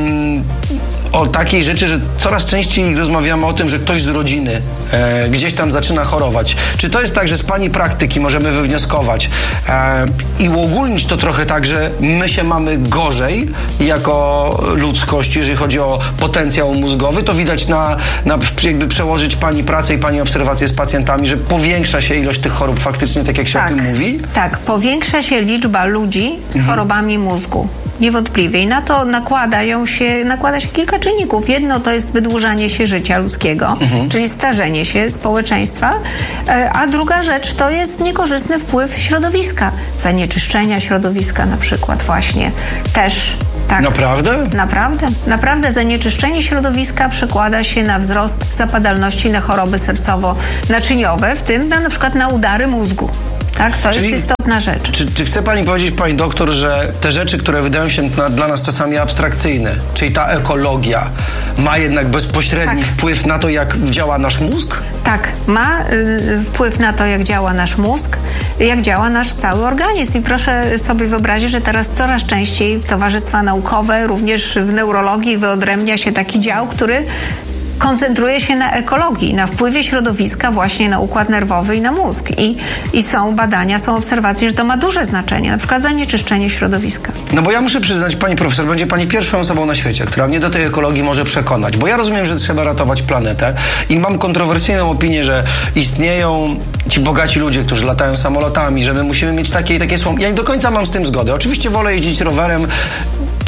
o takiej rzeczy, że coraz częściej rozmawiamy o tym, że ktoś z rodziny gdzieś tam zaczyna chorować. Czy to jest tak, że z pani praktyki możemy wywnioskować i uogólnić to trochę tak, że my się mamy gorzej jako ludzkość, jeżeli chodzi o potencjał mózgowy? To widać jakby przełożyć pani pracę i pani obserwacje z pacjentami, że powiększa się ilość tych chorób faktycznie, tak jak się o tym mówi? Tak, powiększa się liczba ludzi z chorobami mózgu. Niewątpliwie. I na to nakłada się kilka czynników. Jedno to jest wydłużanie się życia ludzkiego, czyli starzenie się społeczeństwa, a druga rzecz to jest niekorzystny wpływ środowiska, zanieczyszczenia środowiska na przykład właśnie też. Tak. Naprawdę? Naprawdę zanieczyszczenie środowiska przekłada się na wzrost zapadalności na choroby sercowo-naczyniowe, w tym na przykład na udary mózgu. Tak, to jest istotna rzecz. Czy chce pani powiedzieć, pani doktor, że te rzeczy, które wydają się dla nas czasami abstrakcyjne, czyli ta ekologia, ma jednak bezpośredni wpływ na to, jak działa nasz mózg? Tak, ma wpływ na to, jak działa nasz mózg, jak działa nasz cały organizm. I proszę sobie wyobrazić, że teraz coraz częściej w towarzystwa naukowe, również w neurologii wyodrębnia się taki dział, który koncentruje się na ekologii, na wpływie środowiska właśnie na układ nerwowy i na mózg. I są badania, są obserwacje, że to ma duże znaczenie, na przykład zanieczyszczenie środowiska. No bo ja muszę przyznać, pani profesor, będzie pani pierwszą osobą na świecie, która mnie do tej ekologii może przekonać, bo ja rozumiem, że trzeba ratować planetę i mam kontrowersyjną opinię, że istnieją ci bogaci ludzie, którzy latają samolotami, że my musimy mieć takie i takie słowa. Ja nie do końca mam z tym zgodę. Oczywiście wolę jeździć rowerem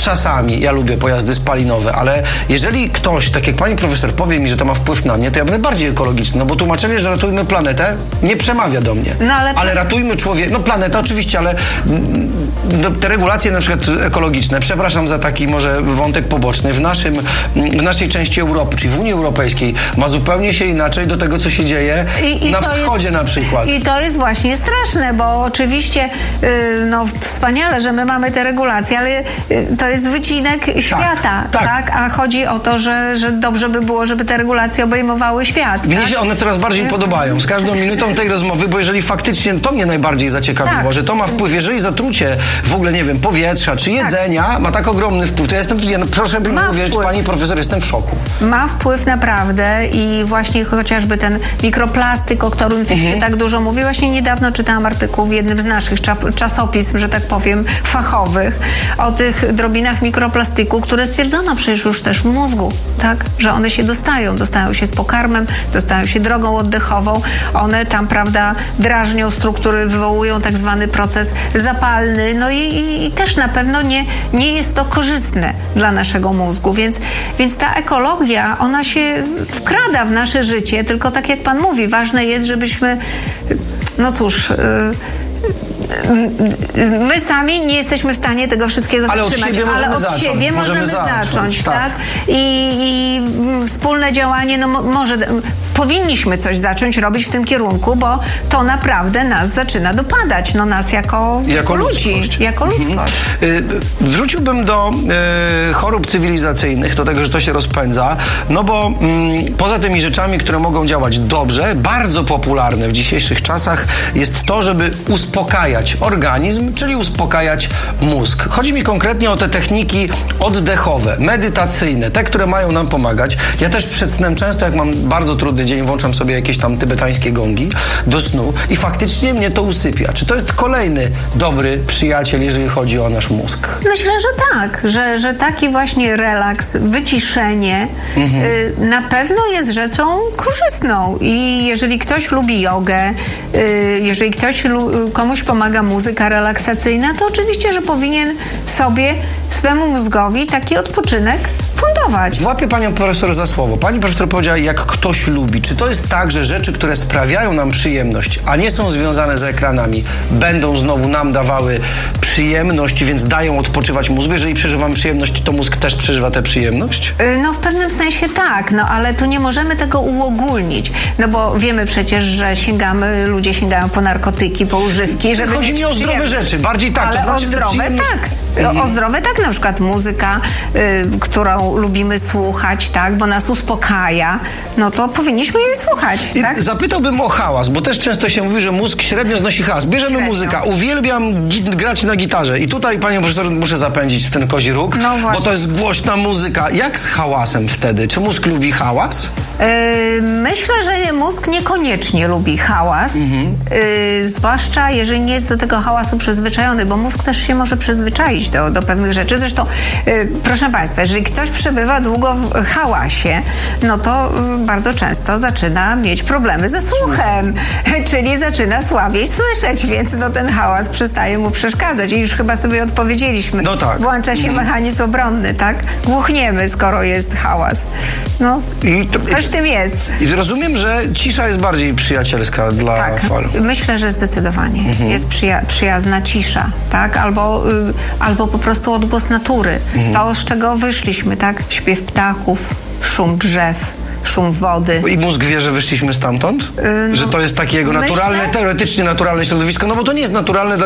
czasami ja lubię pojazdy spalinowe, ale jeżeli ktoś, tak jak pani profesor, powie mi, że to ma wpływ na mnie, to ja będę bardziej ekologiczny, no bo tłumaczenie, że ratujmy planetę, nie przemawia do mnie. No, ale ratujmy człowieka, no planetę oczywiście, ale te regulacje na przykład ekologiczne, przepraszam za taki może wątek poboczny, w naszej części Europy, czyli w Unii Europejskiej, ma zupełnie się inaczej do tego, co się dzieje na wschodzie na przykład. I to jest właśnie straszne, bo oczywiście no wspaniale, że my mamy te regulacje, ale to jest wycinek świata, tak? A chodzi o to, że dobrze by było, żeby te regulacje obejmowały świat. Mnie się one coraz bardziej podobają. Z każdą minutą tej rozmowy, bo jeżeli faktycznie to mnie najbardziej zaciekawiło, że to ma wpływ, jeżeli zatrucie w ogóle, nie wiem, powietrza czy jedzenia ma tak ogromny wpływ, to ja jestem, proszę mi uwierzyć, pani profesor, jestem w szoku. Ma wpływ naprawdę i właśnie chociażby ten mikroplastyk, o którym się tak dużo mówi. Właśnie niedawno czytałam artykuł w jednym z naszych czasopism, że tak powiem, fachowych, o tych drobinach mikroplastiku, które stwierdzono przecież już też w mózgu, tak? Że one się dostają się z pokarmem, dostają się drogą oddechową, one tam, prawda, drażnią struktury, wywołują tak zwany proces zapalny, no i też na pewno nie jest to korzystne dla naszego mózgu, więc ta ekologia, ona się wkrada w nasze życie, tylko tak jak pan mówi, ważne jest, żebyśmy, no cóż, my sami nie jesteśmy w stanie tego wszystkiego zatrzymać, ale od siebie możemy zacząć, tak? I wspólne działanie, no powinniśmy coś zacząć robić w tym kierunku, bo to naprawdę nas zaczyna dopadać, no nas jako ludzi, jako ludzkość. Wróciłbym do chorób cywilizacyjnych, do tego, że to się rozpędza, no bo poza tymi rzeczami, które mogą działać dobrze, bardzo popularne w dzisiejszych czasach jest to, żeby uspokajać organizm, czyli uspokajać mózg. Chodzi mi konkretnie o te techniki oddechowe, medytacyjne, te, które mają nam pomagać. Ja też przed snem często, jak mam bardzo trudny dzień, włączam sobie jakieś tam tybetańskie gongi do snu i faktycznie mnie to usypia. Czy to jest kolejny dobry przyjaciel, jeżeli chodzi o nasz mózg? Myślę, że tak, że taki właśnie relaks, wyciszenie na pewno jest rzeczą korzystną i jeżeli ktoś lubi jogę, jeżeli komuś pomaga muzyka relaksacyjna, to oczywiście, że powinien sobie, swemu mózgowi taki odpoczynek fundować. Łapię panią profesor za słowo. Pani profesor powiedziała, jak ktoś lubi. Czy to jest tak, że rzeczy, które sprawiają nam przyjemność, a nie są związane z ekranami, będą znowu nam dawały przyjemność, więc dają odpoczywać mózgu? Jeżeli przeżywamy przyjemność, to mózg też przeżywa tę przyjemność? No w pewnym sensie tak, no ale tu nie możemy tego uogólnić, no bo wiemy przecież, że ludzie sięgają po narkotyki, po używki, żeby chodzi mi o zdrowe rzeczy, bardziej tak. Ale to znaczy, o zdrowe tak. O zdrowe tak, na przykład muzyka, którą lubimy słuchać, tak, bo nas uspokaja, no to powinniśmy jej słuchać, tak? Zapytałbym o hałas, bo też często się mówi, że mózg średnio znosi hałas. Bierzemy muzyka, uwielbiam grać na gitarze i tutaj, panią profesor, muszę zapędzić w ten kozi róg, bo to jest głośna muzyka. Jak z hałasem wtedy? Czy mózg lubi hałas? Myślę, że mózg niekoniecznie lubi hałas, zwłaszcza jeżeli nie jest do tego hałasu przyzwyczajony, bo mózg też się może przyzwyczaić do pewnych rzeczy. Zresztą, proszę państwa, jeżeli ktoś przebywa długo w hałasie, no to bardzo często zaczyna mieć problemy ze słuchem, czyli zaczyna słabiej słyszeć, więc no ten hałas przestaje mu przeszkadzać i już chyba sobie odpowiedzieliśmy. No tak. Włącza się mechanizm obronny, tak? Głuchniemy, skoro jest hałas. No, coś w tym jest. I rozumiem, że cisza jest bardziej przyjacielska dla fal. Myślę, że zdecydowanie. Jest przyjazna cisza, tak? Albo po prostu odgłos natury. To, z czego wyszliśmy, tak? Śpiew ptaków, szum drzew, szum wody. I mózg wie, że wyszliśmy stamtąd? Że to jest takie jego naturalne, teoretycznie naturalne środowisko, no bo to nie jest naturalne dla